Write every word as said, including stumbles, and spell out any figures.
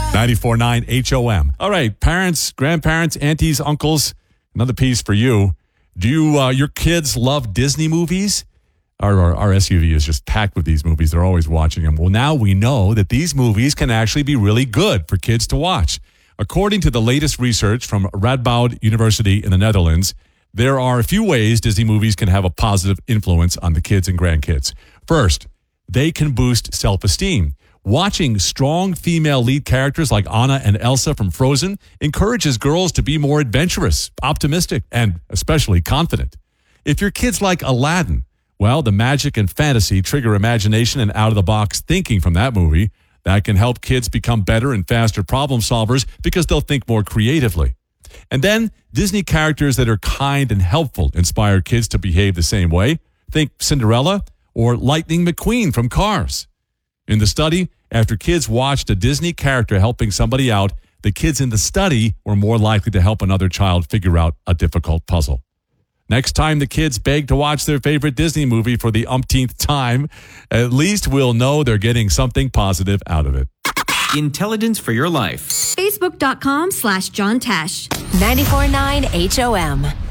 ninety-four point nine H O M. All right, parents, grandparents, aunties, uncles, another piece for you. Do you, uh, your kids love Disney movies? Our, our, our S U V is just packed with these movies. They're always watching them. Well, now we know that these movies can actually be really good for kids to watch. According to the latest research from Radboud University in the Netherlands, there are a few ways Disney movies can have a positive influence on the kids and grandkids. First, they can boost self-esteem. Watching strong female lead characters like Anna and Elsa from Frozen encourages girls to be more adventurous, optimistic, and especially confident. If your kids like Aladdin, well, the magic and fantasy trigger imagination and out-of-the-box thinking from that movie. That can help kids become better and faster problem solvers because they'll think more creatively. And then Disney characters that are kind and helpful inspire kids to behave the same way. Think Cinderella or Lightning McQueen from Cars. In the study, after kids watched a Disney character helping somebody out, the kids in the study were more likely to help another child figure out a difficult puzzle. Next time the kids beg to watch their favorite Disney movie for the umpteenth time, at least we'll know they're getting something positive out of it. Intelligence for your life. Facebook.com slash John Tesh. ninety-four point nine H O M.